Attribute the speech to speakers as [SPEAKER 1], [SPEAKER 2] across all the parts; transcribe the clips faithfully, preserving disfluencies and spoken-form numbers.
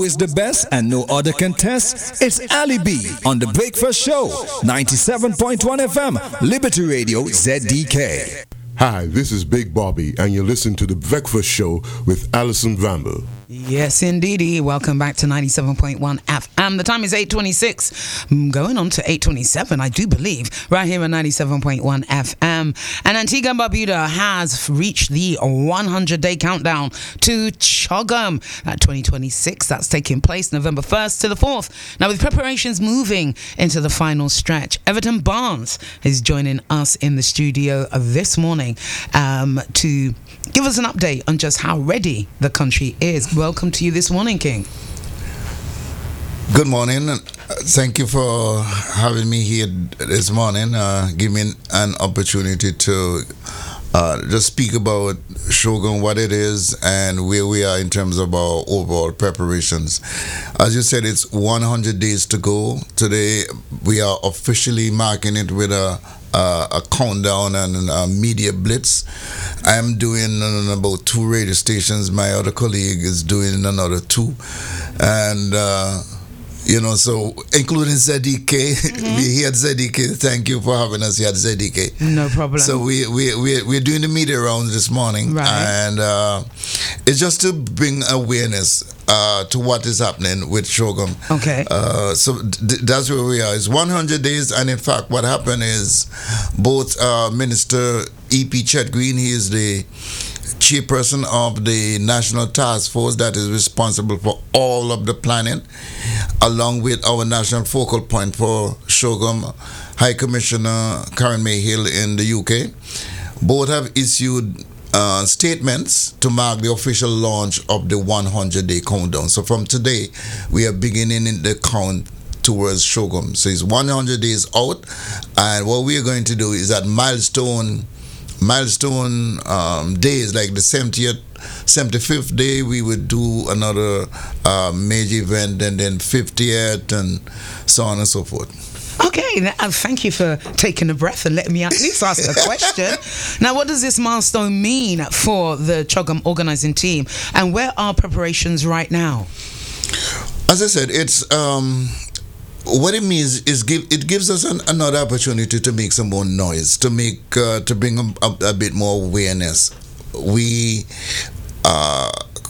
[SPEAKER 1] always the best and no other contest. It's Ali B on the Breakfast Show, ninety-seven point one F M, Liberty Radio Z D K.
[SPEAKER 2] Hi, this is Big Bobby, and you're listening to The Breakfast Show with Alison Bramble.
[SPEAKER 3] Yes, indeedy. Welcome back to ninety-seven point one F M. The time is eight twenty-six, going on to eight twenty-seven, I do believe, right here on ninety-seven point one F M. And Antigua and Barbuda has reached the one hundred day countdown to CHOGM at twenty twenty-six. That's taking place November first to the fourth. Now, with preparations moving into the final stretch, Everton Barnes is joining us in the studio this morning um, to give us an update on just how ready the country is. Welcome to you this morning, King.
[SPEAKER 4] Good morning. Thank you for having me here this morning. Uh, give me an opportunity to uh, just speak about CHOGM, what it is, and where we are in terms of our overall preparations. As you said, it's one hundred days to go. Today, we are officially marking it with a Uh, a countdown and a media blitz. I'm doing uh, about two radio stations. My other colleague is doing another two. And, uh, you know, so including Z D K. Mm-hmm. We here at Z D K. Thank you for having us here at Z D K.
[SPEAKER 3] No problem.
[SPEAKER 4] So we, we, we, we're doing the media rounds this morning.
[SPEAKER 3] Right.
[SPEAKER 4] And uh, it's just to bring awareness Uh, to what is happening with CHOGM.
[SPEAKER 3] Okay.
[SPEAKER 4] Uh, so th- that's where we are. It's one hundred days, and in fact, what happened is both uh, Minister E P Chet Green, he is the chairperson of the National Task Force that is responsible for all of the planning, along with our national focal point for CHOGM, High Commissioner Karen Mayhill in the U K. Both have issued Uh, statements to mark the official launch of the one hundred day countdown. So from today, we are beginning in the count towards CHOGM. So it's one hundred days out, and what we are going to do is at milestone milestone um, days, like the seventieth, seventy-fifth day, we would do another uh, major event, and then fiftieth, and so on and so forth.
[SPEAKER 3] Okay, now, uh, thank you for taking a breath and letting me at least ask a question. Now, what does this milestone mean for the CHOGM organizing team, and where are preparations right now?
[SPEAKER 4] As I said, it's um, what it means is give it gives us an, another opportunity to make some more noise, to make uh, to bring a, a, a bit more awareness. We. Uh,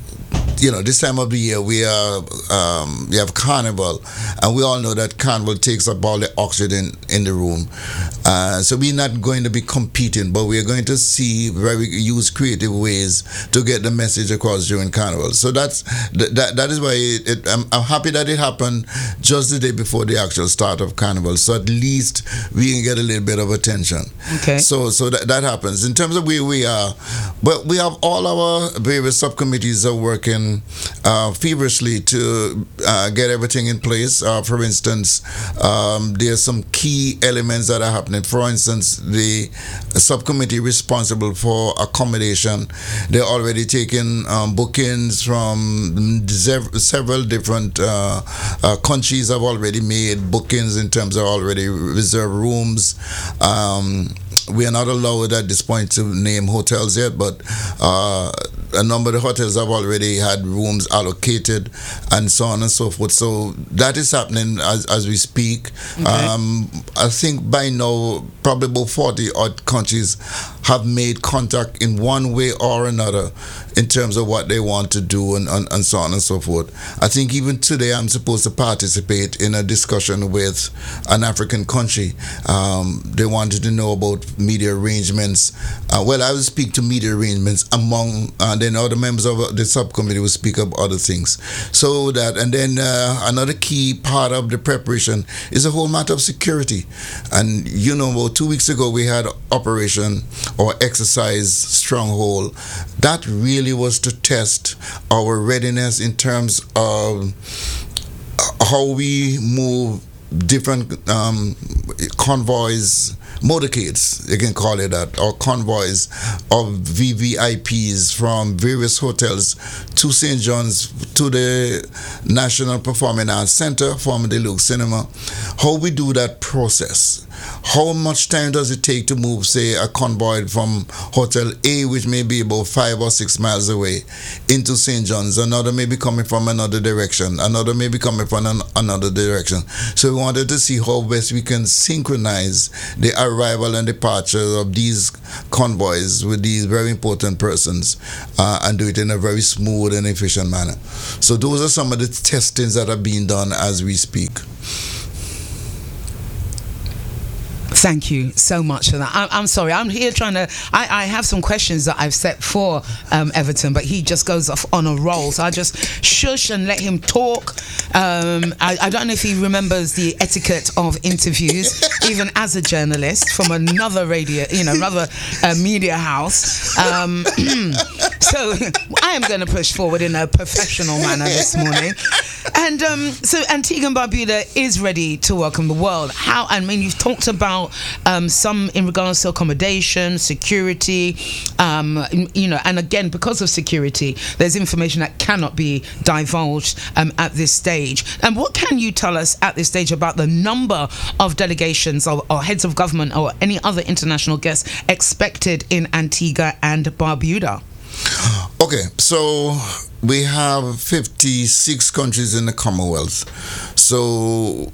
[SPEAKER 4] You know, this time of the year we are um, we have Carnival, and we all know that Carnival takes up all the oxygen in the room. Uh, so we're not going to be competing, but we're going to see very use creative ways to get the message across during Carnival. So that's that that is why it, it, I'm, I'm happy that it happened just the day before the actual start of Carnival. So at least we can get a little bit of attention.
[SPEAKER 3] Okay.
[SPEAKER 4] So so that that happens in terms of where we are, but we have all our various subcommittees are working Uh, feverishly to uh, get everything in place. Uh, for instance, um, there's some key elements that are happening. For instance, the subcommittee responsible for accommodation, they're already taking um, bookings from sev- several different uh, uh, countries have already made bookings in terms of already reserved rooms. Um, we are not allowed at this point to name hotels yet, but uh, a number of the hotels have already had rooms allocated, and so on and so forth. So that is happening as, as we speak. Okay. Um, I think by now, probably about forty odd countries have made contact in one way or another in terms of what they want to do, and, and, and so on and so forth. I think even today I'm supposed to participate in a discussion with an African country. Um, they wanted to know about media arrangements. Uh, well, I will speak to media arrangements among, and uh, then other members of the subcommittee will speak up other things. So that, and then uh, another key part of the preparation is the whole matter of security. And you know, about two weeks ago we had Operation or Exercise Stronghold. That really was to test our readiness in terms of how we move different um, convoys motorcades, you can call it that, or convoys of V V I Ps from various hotels to Saint John's, to the National Performing Arts Center, formerly Luke Cinema. How we do that process? How much time does it take to move, say, a convoy from Hotel A, which may be about five or six miles away, into Saint John's? Another may be coming from another direction. Another may be coming from an, another direction. So we wanted to see how best we can synchronize the arrival and departure of these convoys with these very important persons uh, and do it in a very smooth and efficient manner. So those are some of the testings that are being done as we speak.
[SPEAKER 3] Thank you so much for that. I, I'm sorry, I'm here trying to. I, I have some questions that I've set for um, Everton, but he just goes off on a roll. So I just shush and let him talk. Um, I, I don't know if he remembers the etiquette of interviews, even as a journalist from another radio, you know, another uh, media house. Um, so I am going to push forward in a professional manner this morning. And um, so Antigua and Barbuda is ready to welcome the world. How? I mean, you've talked about um, some in regards to accommodation, security, um, you know, and again, because of security, there's information that cannot be divulged um, at this stage. And what can you tell us at this stage about the number of delegations or, or heads of government or any other international guests expected in Antigua and Barbuda?
[SPEAKER 4] Okay, so we have fifty-six countries in the Commonwealth. So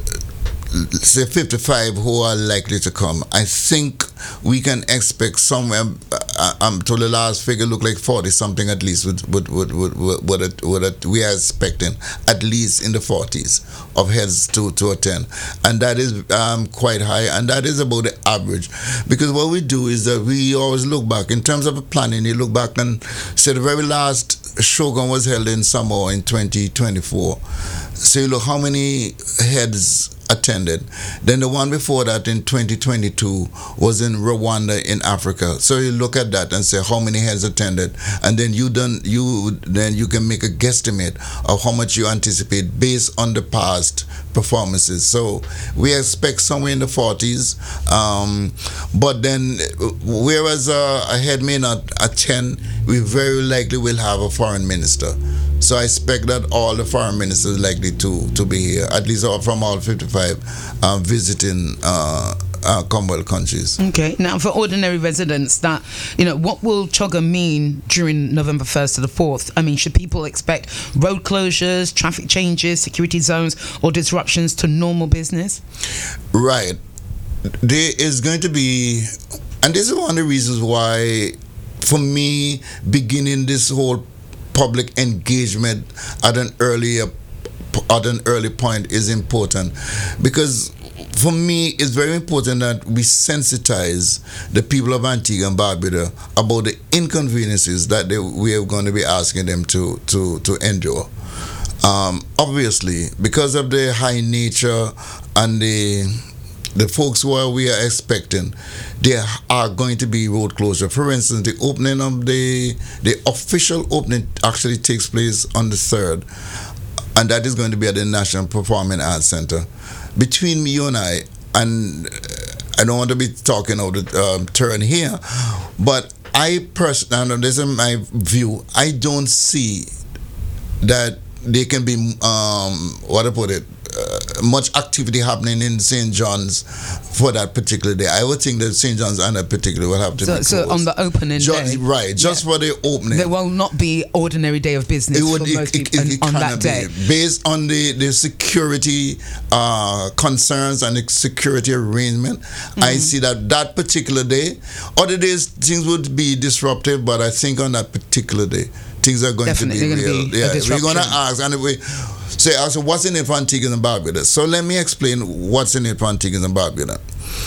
[SPEAKER 4] say fifty-five who are likely to come. I think we can expect somewhere, uh, um, to the last figure, look like forty something at least, with, with, with, with, with, it, with it, we are expecting at least in the forties of heads to, to attend. And that is um, quite high, and that is about the average. Because what we do is that we always look back, in terms of planning, you look back and say the very last Shogun was held in Samoa in twenty twenty-four. So you look how many heads attended. Then the one before that in twenty twenty-two was in Rwanda in Africa. So you look at that and say how many heads attended, and then you done you then you can make a guesstimate of how much you anticipate based on the past performances. So we expect somewhere in the forties, um, but then whereas uh, a head may not attend, we very likely will have a foreign minister. So I expect that all the foreign ministers are likely to, to be here, at least from all fifty-five uh, visiting uh, uh, Commonwealth countries.
[SPEAKER 3] Okay. Now, for ordinary residents, that you know, what will Chogga mean during November first to the fourth? I mean, should people expect road closures, traffic changes, security zones, or disruptions to normal business?
[SPEAKER 4] Right. There is going to be, and this is one of the reasons why, for me, beginning this whole public engagement at an earlier at an early point is important, because for me it's very important that we sensitize the people of Antigua and Barbuda about the inconveniences that they, we are going to be asking them to to to endure. Um, obviously, because of the high nature and the the folks who are, we are expecting, there are going to be road closure. For instance, the opening of the the official opening actually takes place on the third, and that is going to be at the National Performing Arts Center. Between you and I, and I don't want to be talking out of um, turn here, but I personally, and this is my view, I don't see that there can be um, what I put it. Uh, much activity happening in Saint John's for that particular day. I would think that Saint John's and that particular will have to
[SPEAKER 3] so,
[SPEAKER 4] be closed.
[SPEAKER 3] So on the opening
[SPEAKER 4] just,
[SPEAKER 3] day?
[SPEAKER 4] Right, just yeah. for the opening.
[SPEAKER 3] There will not be ordinary day of business
[SPEAKER 4] it would,
[SPEAKER 3] for
[SPEAKER 4] it,
[SPEAKER 3] most
[SPEAKER 4] it,
[SPEAKER 3] people
[SPEAKER 4] it, it
[SPEAKER 3] on that day.
[SPEAKER 4] Be. Based on the, the security uh, concerns and the security arrangement, mm-hmm. I see that that particular day, other days things would be disruptive, but I think on that particular day, things are going
[SPEAKER 3] Definitely
[SPEAKER 4] to be real.
[SPEAKER 3] Be
[SPEAKER 4] yeah, we're going to ask, and we say, so what's in it for Antigua and Barbuda? So let me explain what's in it for Antigua and Barbuda.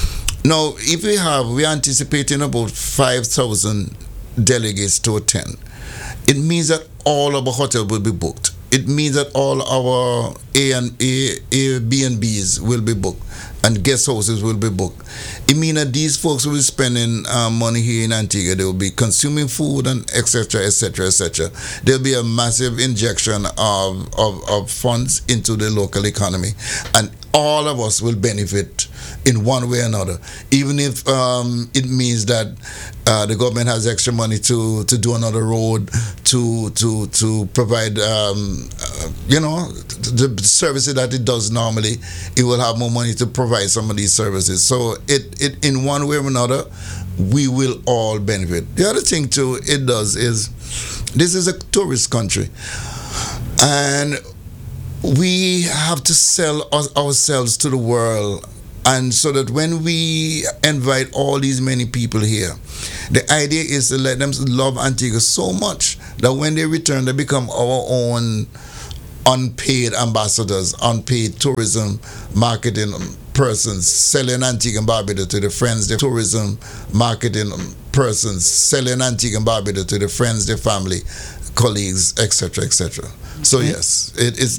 [SPEAKER 4] Now, if we have, we're anticipating about five thousand delegates to attend. It means that all of our hotels will be booked. It means that all our A and A, A B and Bs will be booked, and guest houses will be booked. It means that these folks will be spending uh, money here in Antigua. They will be consuming food and et cetera, et cetera, et cetera. There'll be a massive injection of, of, of funds into the local economy. And all of us will benefit in one way or another, even if um, it means that uh, the government has extra money to, to do another road, to to to provide um, uh, you know the services that it does normally. It will have more money to provide some of these services. So it, it in one way or another, we will all benefit. The other thing too it does is, this is a tourist country, and we have to sell us, ourselves to the world, and so that when we invite all these many people here, the idea is to let them love Antigua so much that when they return, they become our own unpaid ambassadors, unpaid tourism marketing persons, selling Antigua and Barbuda to the friends, the tourism marketing persons, selling Antigua and Barbuda to the friends, their family, colleagues, et cetera, et cetera. So yes, it is.